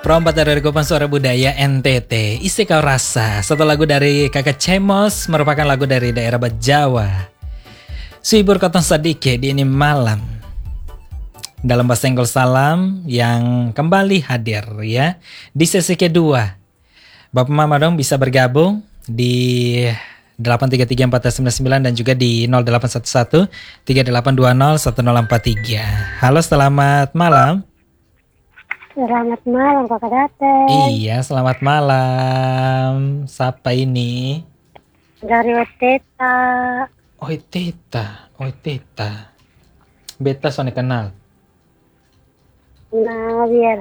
Perompak dari Rekupan Suara Budaya NTT, Isi Kau Rasa. Satu lagu dari Kakak Cemos, merupakan lagu dari daerah Jawa. Suibur Kotong Sadike di ini malam. Dalam bahasa Senggol Salam yang kembali hadir ya di sesi kedua. Bapak Mama dong bisa bergabung di 833-499 dan juga di 0811 3820 1043. Halo, selamat malam. Selamat malam Kakak Daten. Iya, selamat malam. Siapa ini? Dari Oteta. Oi Teta. Beta soalnya kenal. Nah, biar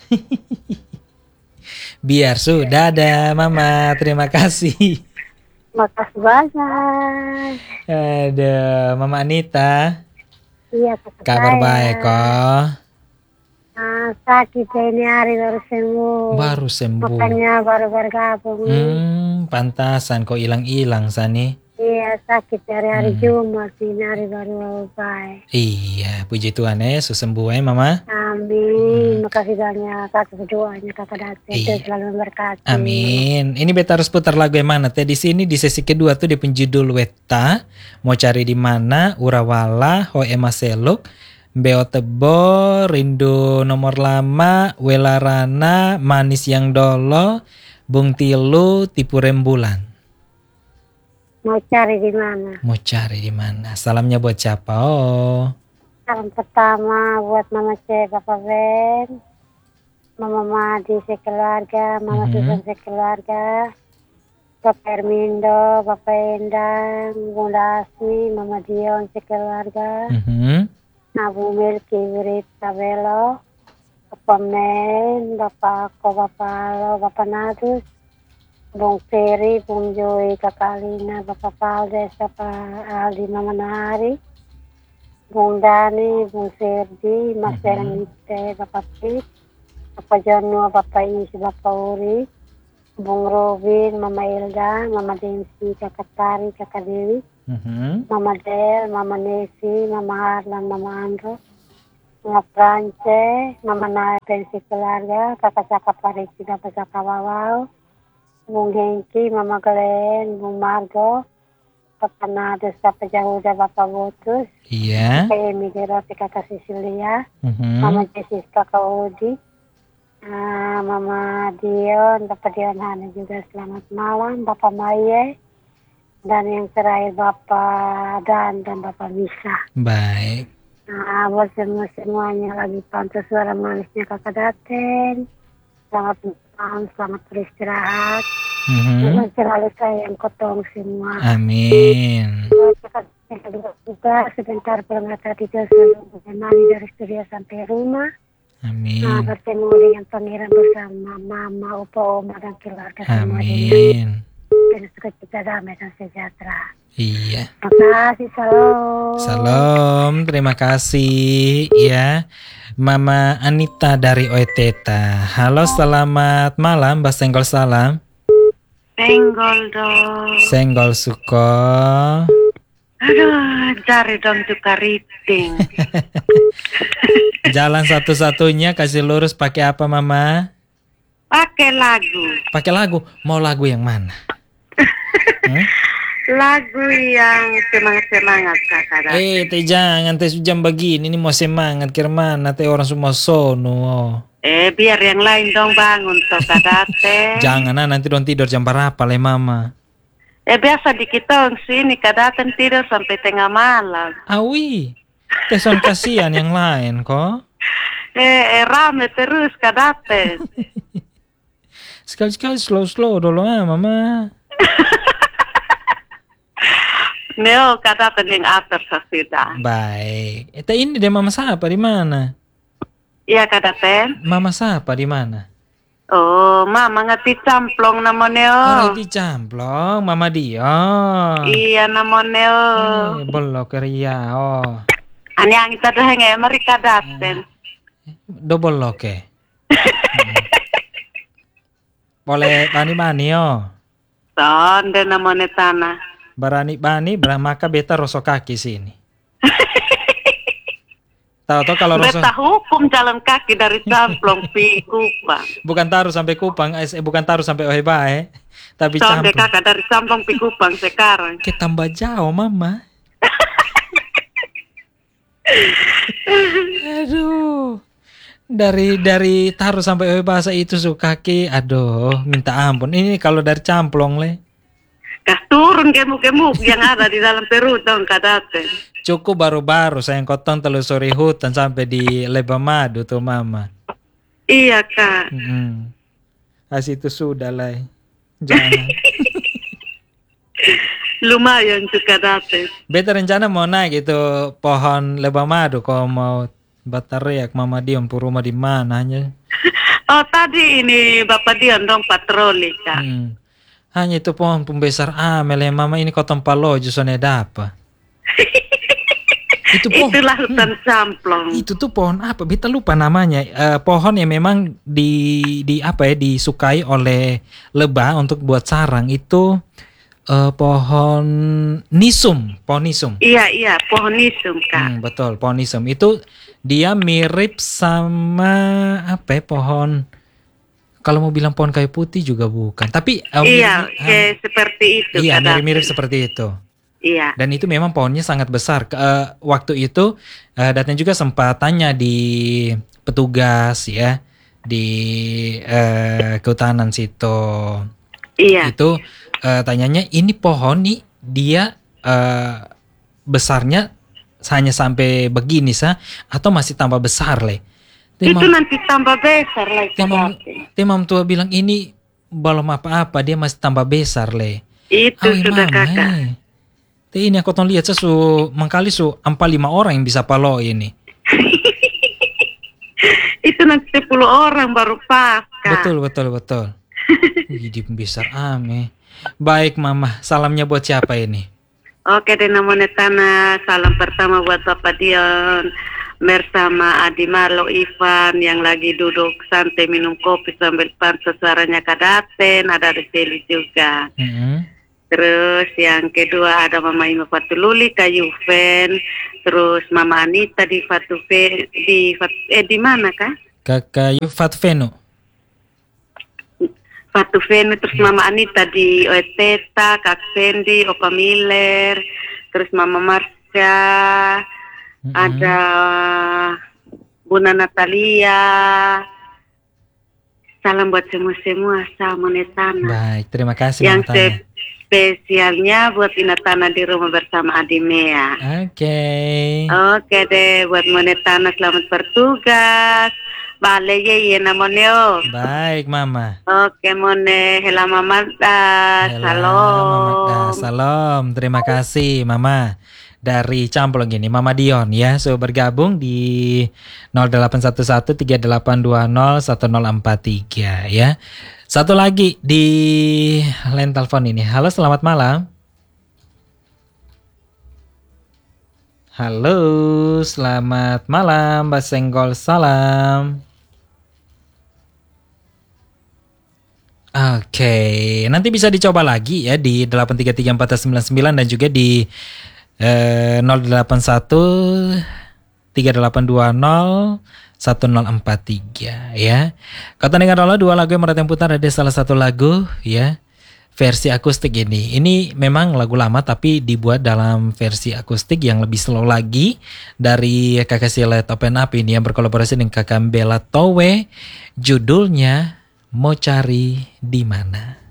Biar sudah ada Mama, terima kasih. makasih banyak. Ada Mama Anita. Iya, Kakak Kabar saya. baik kok. Nah, sakit ini hari baru sembuh. Baru sembuh. Makanya baru bergabung. Pantasan kok hilang-hilang Sani. Iya, sakit dari hari Jumat. Ini hari baru baik. Iya, puji Tuhan sembuh Mama. Amin. Makasih banyak atas doanya Kakak Daten. Iya. Terus selalu memberkati. Amin. Ini beta harus putar lagu yang mana? Teh di sini di sesi kedua tuh di penjudul Weta. Mau cari di mana? Urawala, Ho Ema Seluk, Beo Tebo, Rindu Nomor Lama, Welarana, Manis Yang Dolo, Bung Tilu, Tipu Rembulan. Mau cari di mana? Mau cari di mana? Salamnya buat siapa? Oh. Salam pertama buat Mama C, Bapak Ben, Mama Madi sekeluarga, Mama Susan sekeluarga, Bapak Ermindo, Bapak Endang, Bunda Asmi, Mama Dion sekeluarga, Abu Milki, Wirita Belo, Bapak Men, Bapak Ako, Bapak Alo, Bapak Nadus, Bung Ferry, Bung Joy, Kakak Alina, Bapak Paldes, Bapak Aldi, Mama Nahari, Bung Dani, Bung Serdi, Mas Ermite, Bapak Pit, Bapak Jono, Bapak Isi, Bapak Uri, Bung Robin, Mama Ilda, Mama Densi, Kakak Tari, Kakak Dewi, Mama Del, Mama Nesi, Mama Harlan, Mama Andro, Mama France, Mama Naya Pensi Keluarga, Kakak Caka Pariki, Bapak Caka Wawau, Bung Hengki, Mama Glenn, Bung Margo, Bapak Nades, Bapak Jahuda, Bapak Botus, Iya. Kakak Emi Roti, Kakak Sisilia, Mama Jesis, Kakak Udi, Mama Dion, Bapak Dion Hana juga selamat malam, Bapak Maye, dan yang terakhir Bapak Dan Bapak Misa. Baik. Nah, buat semuanya lagi pantau suara manisnya Kakak Daten. Selamat malam, selamat beristirahat. Dan selalu sayang kotong semua. Amin. Juga sebentar berangkat itu selalu menemani dari studio sampai rumah. Amin. Nah, bertemu dengan pangeran bersama Mama, Opa, Oma, dan keluarga semua. Amin. Dan suka kita damai dan sejahtera. Iya. Terima kasih, salam. Salam, terima kasih ya. Mama Anita dari Oeteta. Halo, selamat malam, Mbak Senggol Salam. Senggol dong. Senggol Suko. Aduh, cari dong tuh kariting. Jalan satu-satunya kasih lurus pakai apa, Mama? Pakai lagu. Pakai lagu. Mau lagu yang mana? Lagu yang semangat-semangat Kakak. Teh jangan teh jam begini ini mau semangat kira mana teh orang semua sono. Biar yang lain dong bangun toh Kakak. Jangan nanti dong tidur jam berapa le Mama. Biasa di kita sini Kakak tidur sampai tengah malam. Awi. Teh son kasihan yang lain kok. Rame terus Kakak. Sekali-sekali slow dulu Mama. Neo Kakak yang atur sudah. Baik. Ini deh Mama siapa di mana? Iya Kakak. Mama siapa di mana? Oh, Mama ngati camplong namanya. Oh, lagi camplong, Mama Dion. Iya namanya. Bolok ria. Oh. Ani ang kita tuh hanya mereka daten. Double lock Boleh bani-bani Son, dan namanya tanah. Barani bani maka beta rosok kaki sini. Tahu-tahu kalau Beta Rasul hukum jalan kaki dari Camplong pi Kupang. bukan taruh sampai Kupang, bukan taruh sampai Oebae, tapi Sampai Camplong. kakak dari Camplong pi Kupang sekarang. Kita tambah jauh, Mama. Aduh. Dari taruh sampai bahasa itu kaki, aduh, minta ampun. Ini kalau dari Camplong le. Kah turun gemuk-gemuk yang ada di dalam Peru dong kadate. Cukup baru-baru saya kotong telusuri hutan sampai di Lebah Madu tuh Mama. Iya kak. Itu sudah lah. Jangan. Lumayan juga date. Beta rencana mau naik itu pohon Lebah Madu kalau mau batariak Mama Dion rumah di mana hanya. Oh tadi ini Bapak Dion dong patroli kak. Hanya itu pohon pembesar amel ya Mama ini kotong palojo sone dapa. Itulah hutan Camplong. Itu tuh pohon apa? Beta lupa namanya. Pohon yang memang disukai oleh lebah untuk buat sarang itu pohon nisum, pohon nisum. Iya, pohon nisum kak. Betul, pohon nisum itu dia mirip sama pohon. Kalau mau bilang pohon kayu putih juga bukan. Tapi seperti itu. Iya, mirip-mirip seperti itu. Iya. Dan itu memang pohonnya sangat besar. Waktu itu datang juga sempat tanya di petugas ya di kehutanan situ. Iya. Itu tanyanya ini pohon nih dia besarnya hanya sampai begini atau masih tambah besar le? Itu nanti tambah besar le. Temam tua bilang ini belum apa-apa dia masih tambah besar le. Itu sudah kakak. Ini aku lihat mengkali 5 orang yang bisa palo ini. Itu nanti 10 orang baru pas kak. Betul. Jadi besar ame. Baik Mama, salamnya buat siapa ini? Oke deh namanya Tanah. Salam pertama buat Bapak Dion bersama Adi Marlo Ivan yang lagi duduk santai minum kopi sambil pantau suaranya kadaten. Ada Seli juga. Terus yang kedua ada Mama Ima Fatululi Kayuven, terus Mama Anita di di mana kah? Kakak Fatuvenu. Fatuvenu, terus Mama Anita di Oeteta, Kak Fendi, Opa Miller, terus Mama Marsha, ada Bunda Natalia. Salam buat semua sama Netana. Baik, terima kasih. Yang spesialnya buat Inatana di rumah bersama Adimea. Oke deh, buat Monetana selamat bertugas. Bale ye namoneo. Baik Mama. Oke Mone, hela mamada. Salam. Terima kasih Mama. Dari Camplong ini Mama Dion ya bergabung di 081138201043 ya. Satu lagi di line telepon ini. Halo, selamat malam. Halo, selamat malam Mbak Senggol, salam. Oke, nanti bisa dicoba lagi ya di 8334499 dan juga di 081 3820 1043 ya. Kata dengar dulu 2 lagu yang mereka putar, ada salah satu lagu ya versi akustik ini. Ini memang lagu lama tapi dibuat dalam versi akustik yang lebih slow lagi dari Kakak Silet Open Up ini yang berkolaborasi dengan Kakak Bella Towe. Judulnya Mau Cari di Mana.